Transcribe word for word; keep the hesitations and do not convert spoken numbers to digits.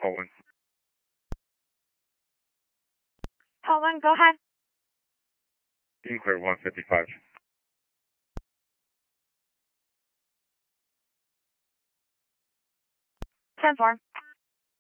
Colin. Colin, go ahead. Being clear one fifty-five. ten four.